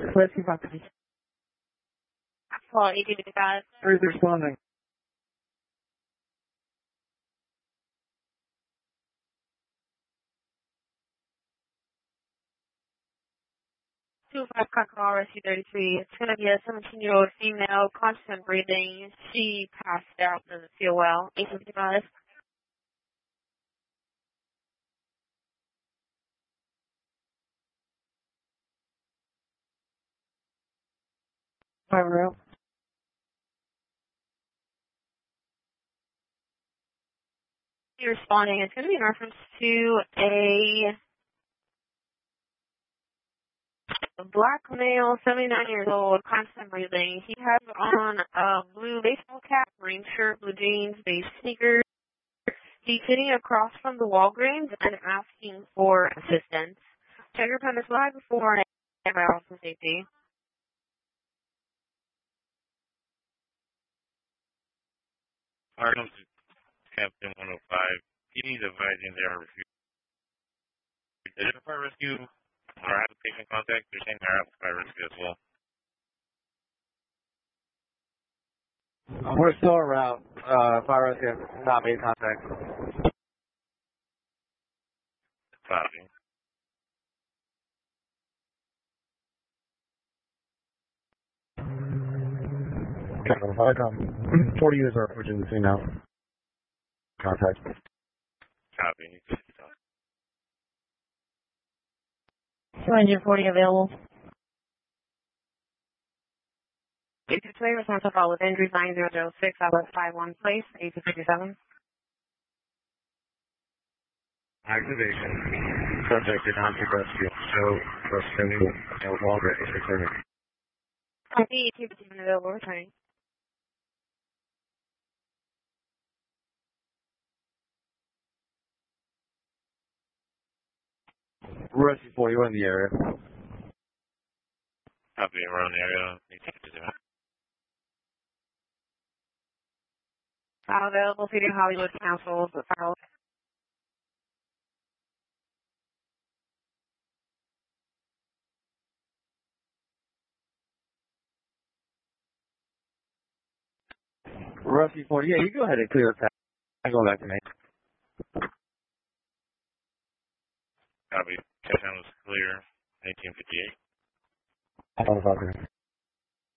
Rescue 550. Call 855. Who's responding? 25 Cockerel Rescue 33. It's going to be a 17-year-old female, constant breathing. She passed out, doesn't feel well. 855. Fire You're responding. It's going to be in reference to a black male, 79 years old, constant breathing. He has on a blue baseball cap, green shirt, blue jeans, beige sneakers. He's sitting across from the Walgreens and asking for assistance. Check your premise live before and everybody else safety. Cardinals Captain 105. He's advising they are refused. Is it a fire rescue or have a patient contact? They're saying they're out for fire rescue as well. We're still around. Fire rescue not made contact. Copy. Okay, 40 units are approaching the scene now. Contact. Copy. 240 available. 823, responsive call with injuries 9006, outlet 51 place, 8257. Activation. Subject did not take rescue. So, rescue Walgreens returning. Copy, 8257 available, returning. Rescue 4, you're in the area. Copy. Around the area. 8257. Available, City of Hollywood Council, file. Rescue 4, yeah, you go ahead and clear the path. I'm going back to me. Copy. Touchdown was clear. 1958. I'm on the